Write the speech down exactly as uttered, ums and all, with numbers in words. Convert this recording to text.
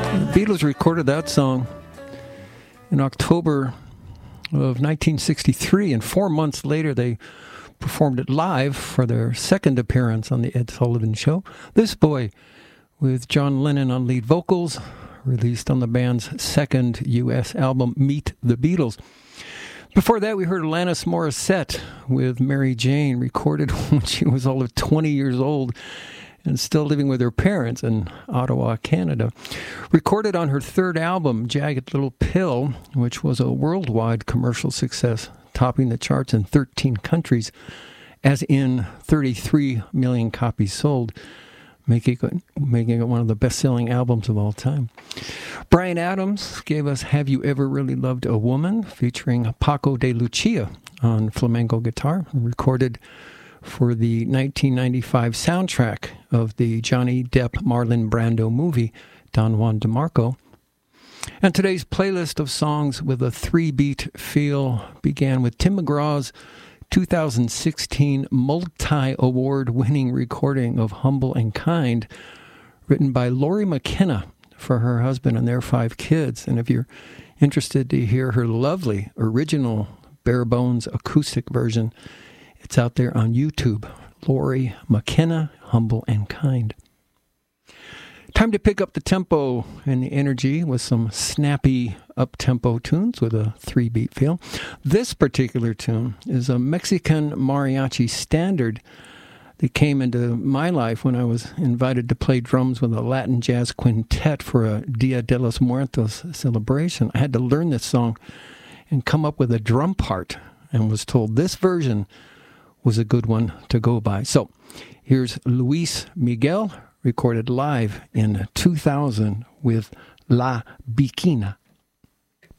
The Beatles recorded that song in October of nineteen sixty-three, and four months later they performed it live for their second appearance on the Ed Sullivan Show. This Boy, with John Lennon on lead vocals, released on the band's second U S album, Meet the Beatles. Before that, we heard Alanis Morissette with Mary Jane, recorded when she was all of twenty years old and still living with her parents in Ottawa, Canada. Recorded on her third album, Jagged Little Pill, which was a worldwide commercial success, topping the charts in thirteen countries, as in thirty-three million copies sold, making it, making it one of the best-selling albums of all time. Bryan Adams gave us Have You Ever Really Loved a Woman, featuring Paco de Lucia on flamenco guitar, recorded for the nineteen ninety-five soundtrack of the Johnny Depp Marlon Brando movie, Don Juan DeMarco. And today's playlist of songs with a three-beat feel began with Tim McGraw's two thousand sixteen multi-award-winning recording of Humble and Kind, written by Lori McKenna for her husband and their five kids. And if you're interested to hear her lovely original bare-bones acoustic version, it's out there on YouTube. Lori McKenna, Humble and Kind. Time to pick up the tempo and the energy with some snappy up-tempo tunes with a three-beat feel. This particular tune is a Mexican mariachi standard that came into my life when I was invited to play drums with a Latin jazz quintet for a Dia de los Muertos celebration. I had to learn this song and come up with a drum part, and was told this version was a good one to go by. So here's Luis Miguel, recorded live in two thousand with La Bikina.